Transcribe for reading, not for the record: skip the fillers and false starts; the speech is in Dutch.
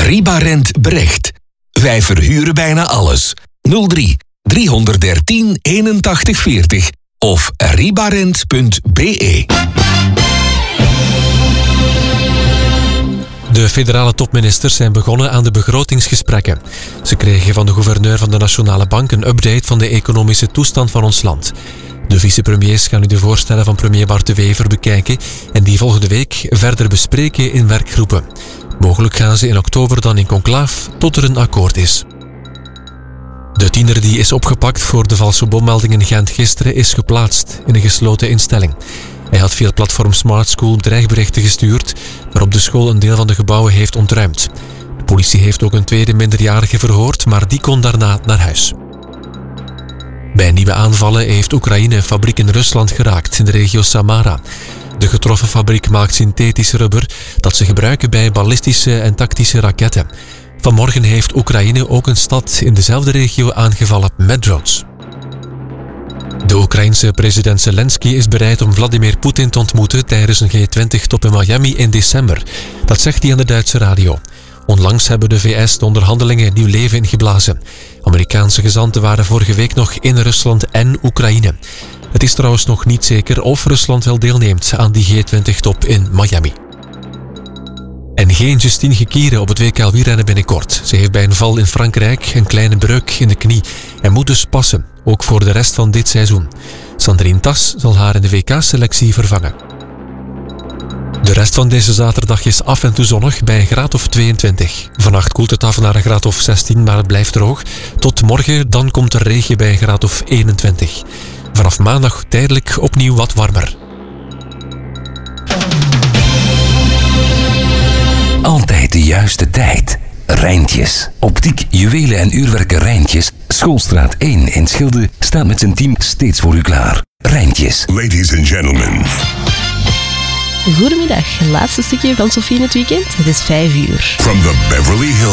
Ribarent Brecht. Wij verhuren bijna alles. 03 313 81 40 of ribarent.be. De federale topministers zijn begonnen aan de begrotingsgesprekken. Ze kregen van de gouverneur van de Nationale Bank een update van de economische toestand van ons land. De vicepremiers gaan nu de voorstellen van premier Bart De Wever bekijken en die volgende week verder bespreken in werkgroepen. Mogelijk gaan ze in oktober dan in conclaaf tot er een akkoord is. De tiener die is opgepakt voor de valse bommelding in Gent gisteren is geplaatst in een gesloten instelling. Hij had via het platform Smart School dreigberichten gestuurd, waarop de school een deel van de gebouwen heeft ontruimd. De politie heeft ook een tweede minderjarige verhoord, maar die kon daarna naar huis. Bij nieuwe aanvallen heeft Oekraïne een fabriek in Rusland geraakt, in de regio Samara. De getroffen fabriek maakt synthetisch rubber dat ze gebruiken bij ballistische en tactische raketten. Vanmorgen heeft Oekraïne ook een stad in dezelfde regio aangevallen met drones. De Oekraïense president Zelensky is bereid om Vladimir Poetin te ontmoeten tijdens een G20-top in Miami in december. Dat zegt hij aan de Duitse radio. Onlangs hebben de VS de onderhandelingen nieuw leven ingeblazen. Amerikaanse gezanten waren vorige week nog in Rusland en Oekraïne. Het is trouwens nog niet zeker of Rusland wel deelneemt aan die G20-top in Miami. En geen Justine Gekiere op het WK wielrennen binnenkort. Ze heeft bij een val in Frankrijk een kleine breuk in de knie en moet dus passen, ook voor de rest van dit seizoen. Sandrine Tas zal haar in de WK-selectie vervangen. De rest van deze zaterdag is af en toe zonnig bij een graad of 22. Vannacht koelt het af naar een graad of 16, maar het blijft droog. Tot morgen, dan komt er regen bij een graad of 21. Vanaf maandag tijdelijk opnieuw wat warmer. Altijd de juiste tijd. Rijntjes. Optiek, juwelen en uurwerken Rijntjes. Schoolstraat 1 in Schilde staat met zijn team steeds voor u klaar. Rijntjes. Ladies and gentlemen. Goedemiddag, laatste stukje van Sophie in het weekend. Het is 5 uur. From the Beverly Hills.